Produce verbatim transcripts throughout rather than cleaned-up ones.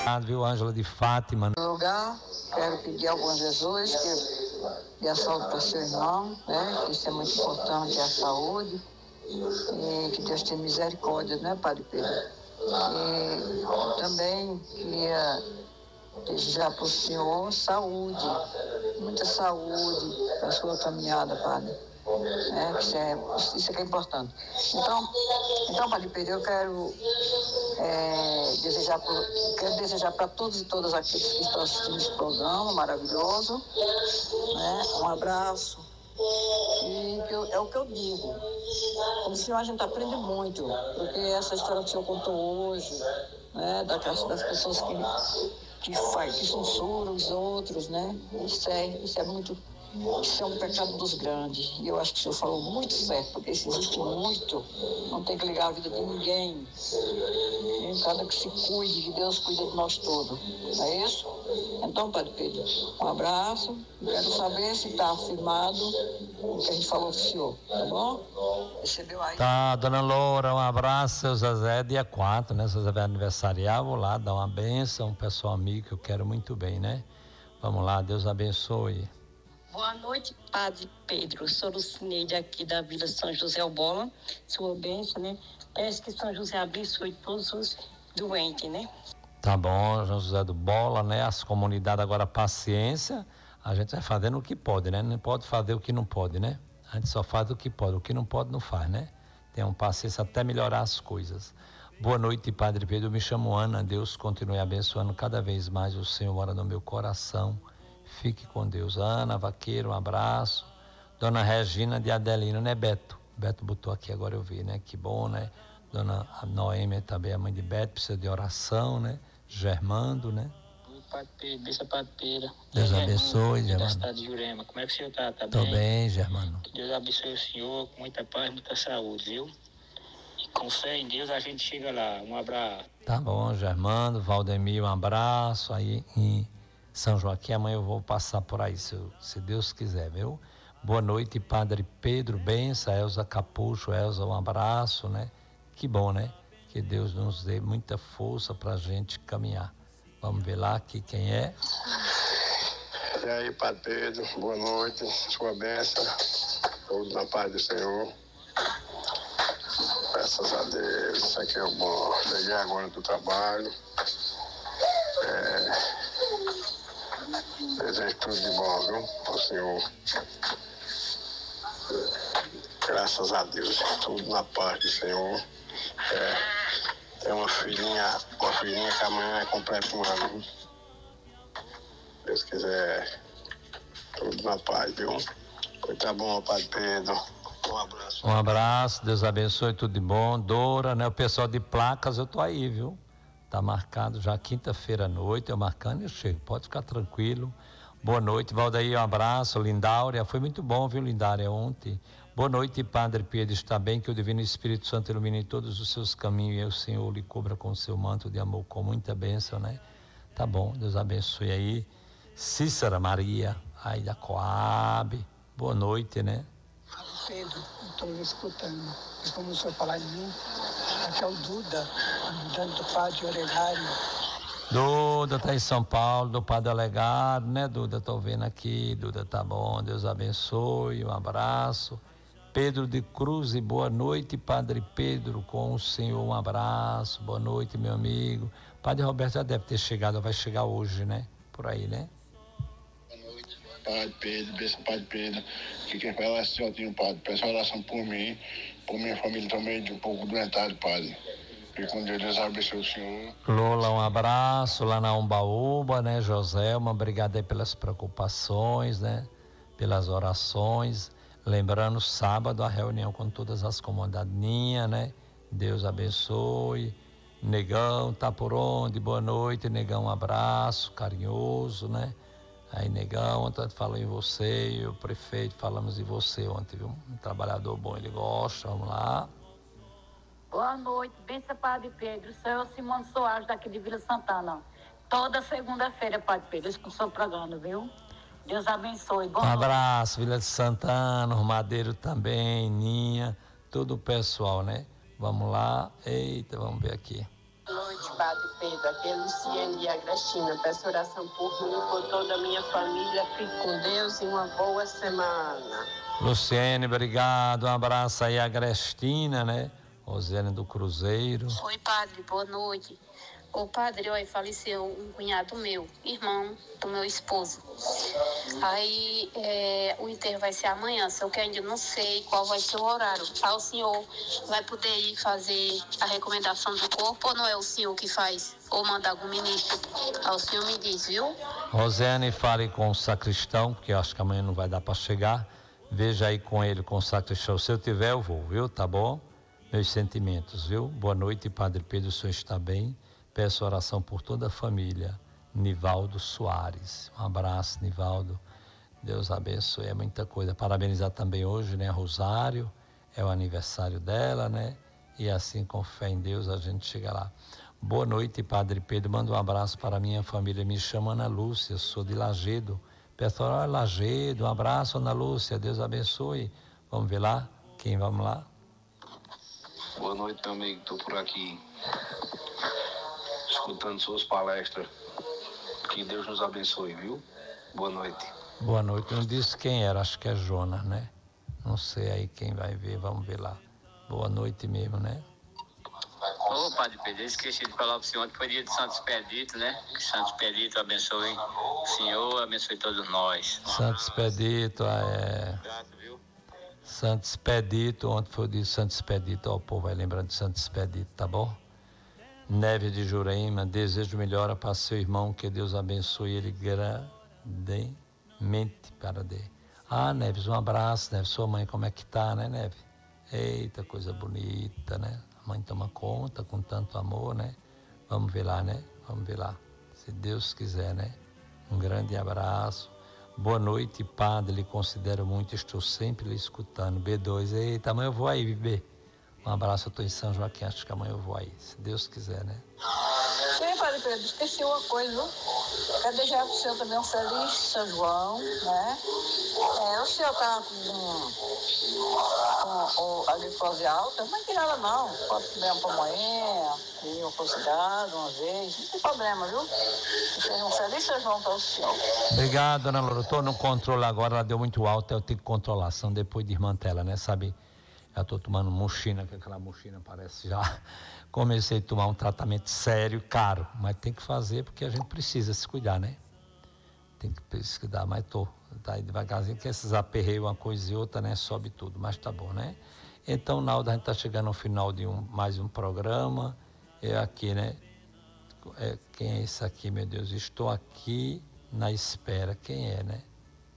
Viu, Ângela de Fátima? No lugar, quero pedir ao bom Jesus que dê a saúde para seu irmão, né? Que isso é muito importante, a saúde. E que Deus tenha misericórdia, né, Padre Pedro? E também queria desejar para o senhor saúde, muita saúde para a sua caminhada, Padre. É, isso, é, isso é que é importante. Então, então Padre Pedro, eu quero, é, desejar, por, quero desejar para todos e todas aqueles que estão assistindo esse programa maravilhoso, né, um abraço. E eu, é o que eu digo. Como senhor, a gente aprende muito, porque essa história que o senhor contou hoje, né, das, das pessoas que, que, faz, que censuram os outros, né, isso é, isso é muito, isso é um pecado dos grandes. E eu acho que o senhor falou muito certo, porque isso existe muito, não tem que ligar a vida de ninguém. Tem cada que se cuide, que Deus cuida de nós todos. Não é isso? Então, Padre Pedro, um abraço. Quero saber se está afirmado o que a gente falou pro senhor, tá bom? Recebeu aí? Tá, dona Loura, um abraço, seu Zezé, dia quatro, né? Seu Zezé vai aniversariar, vou lá dar uma bênção, um pessoal amigo que eu quero muito bem, né? Vamos lá, Deus abençoe. Boa noite, Padre Pedro. Sou Lucineide aqui da Vila São José Albola. Sua bênção, né? Peço que São José abençoe todos os doentes, né? Tá bom, São José do Bola, né? As comunidades agora, paciência, a gente vai fazendo o que pode, né? Não pode fazer o que não pode, né? A gente só faz o que pode, o que não pode não faz, né? Tem um paciência até melhorar as coisas. Boa noite, Padre Pedro. Eu me chamo Ana. Deus continue abençoando cada vez mais. O Senhor mora no meu coração. Fique com Deus. Ana Vaqueiro, um abraço. Dona Regina de Adelino, né, Beto? Beto botou aqui, agora eu vi, né? Que bom, né? Dona Noêmia também, a mãe de Beto, precisa de oração, né? Germando, né? Padre Pedro, Bessa Padre Pedro. Deus abençoe, Germano. Da Germano. cidade de Jurema. Como é que o senhor tá? Tá Tô bem? bem, Germano. Que Deus abençoe o senhor com muita paz, muita saúde, viu? E com fé em Deus a gente chega lá. Um abraço. Tá bom, Germano. Valdemir, um abraço aí em São Joaquim. Amanhã eu vou passar por aí, se, se Deus quiser, viu? Boa noite, Padre Pedro, benção. Elza Capucho, Elza, um abraço, né? Que bom, né? Que Deus nos dê muita força pra gente caminhar. Vamos ver lá aqui quem é. E aí, Padre Pedro, boa noite, sua bênção, tudo na paz do Senhor. Graças a Deus, isso aqui é bom. Cheguei agora do trabalho. É, desejo tudo de bom, viu, pro Senhor. Graças a Deus, tudo na paz do Senhor. É, tem uma filhinha, uma filhinha que amanhã é completa um ano. Se Deus quiser, tudo na paz, viu? Coisa bom, Padre Pedro. Um abraço. Um abraço, Deus abençoe, tudo de bom. Dora, né? O pessoal de placas, eu tô aí, viu? Tá marcado já quinta-feira à noite, eu marcando e eu chego, pode ficar tranquilo. Boa noite, Valdaí, um abraço. Lindáurea, foi muito bom, viu, Lindáurea, ontem. Boa noite, Padre Pedro, está bem? Que o Divino Espírito Santo ilumine todos os seus caminhos e o Senhor lhe cubra com o seu manto de amor, com muita bênção, né? Tá bom, Deus abençoe aí. Cícera Maria, aí da Coab, boa noite, né? Pedro, estou me escutando. E como o senhor falar de mim, aqui é o Duda, ajudante do Padre Olegário. Duda tá em São Paulo, do Padre Olegário, né, Duda? Tô vendo aqui, Duda, tá bom, Deus abençoe, um abraço. Pedro de Cruz, e boa noite, Padre Pedro, com o Senhor, um abraço, boa noite, meu amigo. Padre Roberto já deve ter chegado, vai chegar hoje, né? Por aí, né? Boa noite, Padre Pedro, bênção, Padre Pedro. Que quem fala é Celtinho, Padre. Peço oração por mim, por minha família também, de um pouco doentado, Padre. E com Deus, Deus abençoe o Senhor. Lola, um abraço lá na Umbaúba, né? Joselma, obrigado aí pelas preocupações, né? Pelas orações. Lembrando, sábado, a reunião com todas as comunidades, né? Deus abençoe. Negão, tá por onde? Boa noite, Negão, um abraço carinhoso, né? Aí, Negão, ontem falou em você, e o prefeito falamos em você ontem, viu? Um trabalhador bom, ele gosta, vamos lá. Boa noite, benção, Padre Pedro. Sou eu, Simone Soares, daqui de Vila Santana. Toda segunda-feira, Padre Pedro, escuto o seu programa, viu? Deus abençoe. Boa um noite. abraço, Vila de Santana, o Madeiro também, Ninha, todo o pessoal, né? Vamos lá, eita, vamos ver aqui. Boa noite, Padre Pedro. Aqui é Luciene e Agrestina. Peço oração por mim e por toda a minha família. Fique com Deus e uma boa semana. Luciene, obrigado. Um abraço aí a Agrestina, né? Rosiane do Cruzeiro. Oi, padre, boa noite. Ô, padre, olha, faleceu um cunhado meu, irmão do meu esposo. Aí, é, o enterro vai ser amanhã, só que eu ainda não sei qual vai ser o horário. Ah, o senhor vai poder ir fazer a recomendação do corpo ou não é o senhor que faz? Ou manda algum ministro? Ah, o senhor me diz, viu? Rosiane, fale com o sacristão, porque eu acho que amanhã não vai dar para chegar. Veja aí com ele, com o sacristão. Se eu tiver, eu vou, viu? Tá bom? Meus sentimentos, viu? Boa noite, Padre Pedro, o senhor está bem? Peço oração por toda a família. Nivaldo Soares. Um abraço, Nivaldo. Deus abençoe. É muita coisa. Parabenizar também hoje, né? Rosário. É o aniversário dela, né? E assim, com fé em Deus, a gente chega lá. Boa noite, Padre Pedro. Manda um abraço para a minha família. Me chamo Ana Lúcia, sou de Lagedo. Peço oração, Lagedo. Um abraço, Ana Lúcia. Deus abençoe. Vamos ver lá? Quem? Vamos lá? Boa noite, meu amigo. Estou por aqui, escutando suas palestras. Que Deus nos abençoe, viu? Boa noite. Boa noite. Não disse quem era, acho que é Jonas, né? Não sei aí quem vai ver, vamos ver lá. Boa noite mesmo, né? Ô, Padre Pedro, eu esqueci de falar para o senhor que foi dia de Santo Expedito, né? Que Santo Expedito abençoe o senhor, abençoe todos nós. Santo Expedito, é... Santo Expedito, ontem foi o dia de Santo Expedito, ó, o povo vai lembrando de Santo Expedito, tá bom? Neve de Juraíma, desejo melhora para seu irmão, que Deus abençoe ele grandemente para dele. Ah, Neves, um abraço, Neves, sua mãe como é que tá, né, Neve? Eita, coisa bonita, né? A mãe toma conta com tanto amor, né? Vamos ver lá, né? Vamos ver lá, se Deus quiser, né? Um grande abraço. Boa noite, padre, lhe considero muito, estou sempre lhe escutando. B dois, eita, amanhã eu vou aí, B. Um abraço, eu estou em São Joaquim, acho que amanhã eu vou aí, se Deus quiser, né? Sim, Padre Pedro, esqueci uma coisa, viu? Quero desejar para o senhor também um feliz São João, né? É, o senhor está com, com a glicose alta, não tem nada não. Pode comer uma pamonha, uma cocinhada uma vez, não tem problema, viu? Seja um feliz São João para o senhor. Obrigado, dona Loura. Estou no controle agora, ela deu muito alto, eu tenho que controlar, são depois de Irmantela, né? Sabe, já estou tomando mochina, que aquela mochina parece já... Comecei a tomar um tratamento sério, caro, mas tem que fazer porque a gente precisa se cuidar, né? Tem que se cuidar, mas tô, tá aí devagarzinho, que esses aperreios, uma coisa e outra, né? Sobe tudo, mas tá bom, né? Então, Naldo, a gente tá chegando ao final de um, mais um programa. É aqui, né? É, quem é esse aqui, meu Deus? Estou aqui na espera. Quem é, né?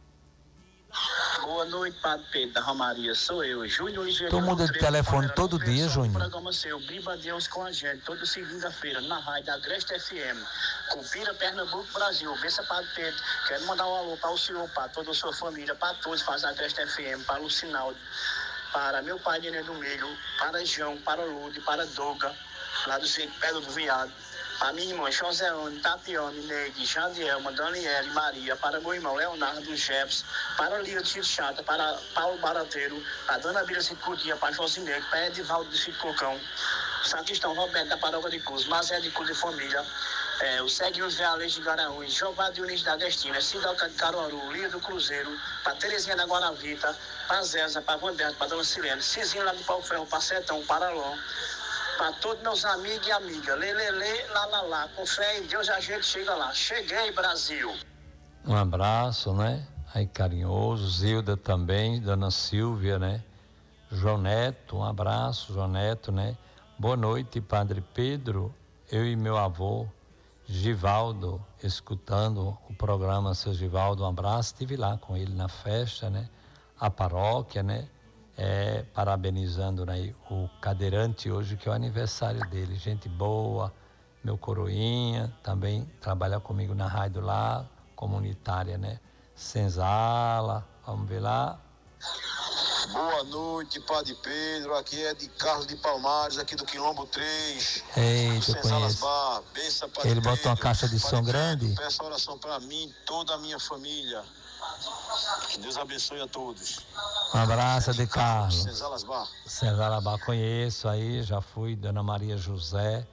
Boa noite, Padre Pedro da Romaria. Sou eu, Júnior Oliveira. Tu muda de telefone todo dia, Júnior? O programa seu, Viva Deus com a gente, toda segunda-feira, na rádio da Agreste F M, Cupira, Pernambuco, Brasil. Bença, Padre Pedro. Quero mandar um alô para o senhor, para toda a sua família, para todos, faz a Agreste F M, para Lucinaldo, para meu pai, Nenê do Milho, para João, para Lude, para Doga, lá do Centro Pedro do Viado. A minha irmã Joseane, Tatiane, Neide, Jandielma, Daniele, Maria, para meu irmão Leonardo Jefferson, para Lia de Cito Chata, para Paulo Barateiro, para Dona Bira Cito Coutinho, para Josineiro, para Edivaldo de Cito Cocão, Sacristão Roberto da Paróquia de Cruz, Mazé de Cruz de Família, é, o Seguinhos Reales de Garanhuns, Jeová de Unis da Agrestina, Cidalca de Caruaru, Lia do Cruzeiro, para Terezinha da Guaravita, para Zéza, para Vanderto, para Dona Silene, Cizinho lá do Pau Ferro, para Setão, para Ló. Para todos meus amigos e amigas, lê, lê, lê, lá, lá, lá, com fé em Deus a gente chega lá. Cheguei, Brasil. Um abraço, né? Aí carinhoso, Zilda também, Dona Silvia, né? João Neto, um abraço, João Neto, né? Boa noite, Padre Pedro, eu e meu avô, Givaldo, escutando o programa, seu Givaldo, um abraço, estive lá com ele na festa, né? A paróquia, né? É, parabenizando, né, o cadeirante hoje, que é o aniversário dele. Gente boa, meu coroinha, também trabalha comigo na rádio lá, comunitária, né? Senzala, vamos ver lá. Boa noite, Padre Pedro, aqui é de Carlos de Palmares, aqui do Quilombo três. Eita, eu conheço. Bar. Bença, Padre Ele botou Pedro. uma caixa de som Padre grande. Pedro, peço oração para mim e toda a minha família. Que Deus abençoe a todos. Um abraço de Carlos. Senzalas Bar. Senzalas Bar, conheço aí, já fui, Dona Maria José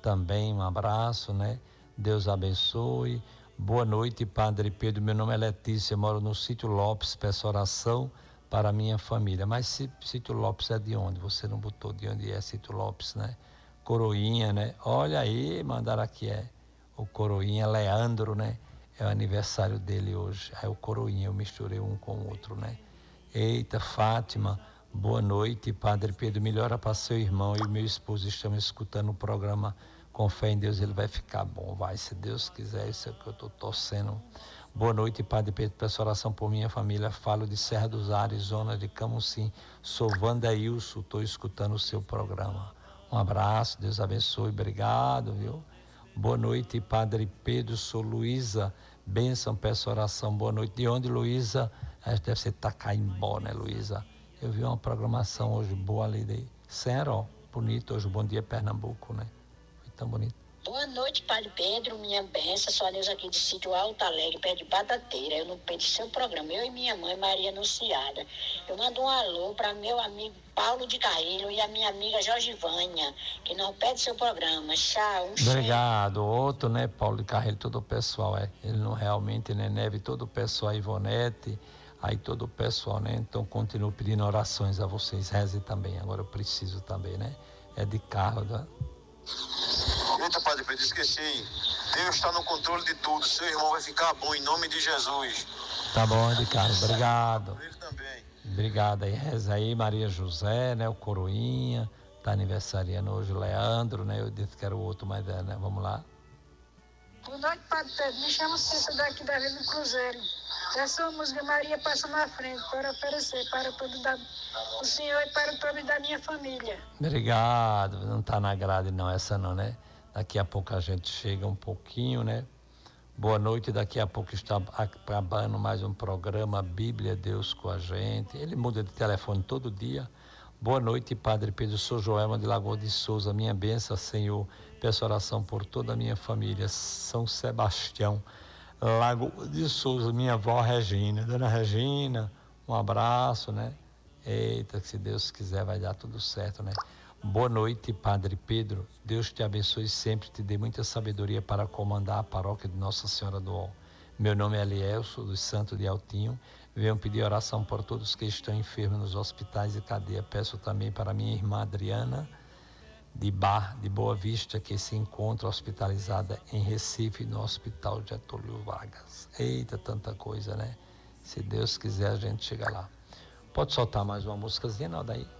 também, um abraço, né? Deus abençoe. Boa noite, Padre Pedro. Meu nome é Letícia, moro no Sítio Lopes, peço oração para a minha família. Mas Sítio Lopes é de onde? Você não botou de onde é Sítio Lopes, né? Coroinha, né? Olha aí, mandaram aqui, é o Coroinha, Leandro, né? É o aniversário dele hoje. É o Coroinha, eu misturei um com o outro, né? Eita, Fátima, boa noite, Padre Pedro. Melhora para seu irmão e meu esposo. Estamos escutando o programa. Com fé em Deus, ele vai ficar bom. Vai, se Deus quiser, isso é o que eu estou torcendo. Boa noite, Padre Pedro. Peço oração por minha família. Falo de Serra dos Ares, zona de Camusim. Sou Wanda Ilso, estou escutando o seu programa. Um abraço, Deus abençoe. Obrigado, viu? Boa noite, Padre Pedro. Sou Luísa. Bênção, peço oração. Boa noite. De onde, Luísa? Deve ser Tacaimbó, né, Luísa? Eu vi uma programação hoje boa ali de Serra, bonito hoje. Bom dia, Pernambuco, né? Tão bonito. Boa noite, Padre Pedro, minha benção, sou a Neuza aqui do sítio Alto Alegre, perto de Batateira. Eu não perdi seu programa, eu e minha mãe, Maria Anunciada. Eu mando um alô para meu amigo Paulo de Carreiro e a minha amiga Jorgivânia, que não perde seu programa. Tchau. Um Obrigado. Outro, né, Paulo de Carreiro, todo o pessoal, é. Ele não realmente, né, Neve, todo o pessoal, Ivonete, aí todo o pessoal, né? Então, continuo pedindo orações a vocês, reze também. Agora eu preciso também, né? É de Carlos, né? Eita, Padre Pedro, esqueci. Deus está no controle de tudo. Seu irmão vai ficar bom em nome de Jesus. Tá bom, de Carlos. Obrigado. Ele também. Obrigado aí. Reza aí, Maria José, né? O Coroinha. Tá aniversariando hoje o Leandro, né? Eu disse que era o outro, mas é, né? Vamos lá. Boa noite, Padre Pedro. Me chamo Cícero daqui da Vila do Cruzeiro. Essa música Maria passa na frente para oferecer para todo da, o Senhor e para todos da minha família. Obrigado. Não tá na grade não, essa não, né? Daqui a pouco a gente chega um pouquinho, né? Boa noite, daqui a pouco está acabando mais um programa Bíblia, Deus com a gente. Ele muda de telefone todo dia. Boa noite, Padre Pedro. Sou Joelma de Lagoa de Souza. Minha bênção, Senhor. Peço oração por toda a minha família. São Sebastião, Lagoa de Souza. Minha avó Regina. Dona Regina, um abraço, né? Eita, que se Deus quiser vai dar tudo certo, né? Boa noite, Padre Pedro. Deus te abençoe sempre, te dê muita sabedoria para comandar a paróquia de Nossa Senhora do Ó. Meu nome é Elielso, dos Santos de Altinho. Venho pedir oração por todos que estão enfermos nos hospitais e cadeia. Peço também para minha irmã Adriana, de Bar, de Boa Vista, que se encontra hospitalizada em Recife, no Hospital Getúlio Vargas. Eita, tanta coisa, né? Se Deus quiser, a gente chega lá. Pode soltar mais uma músicazinha, não, daí?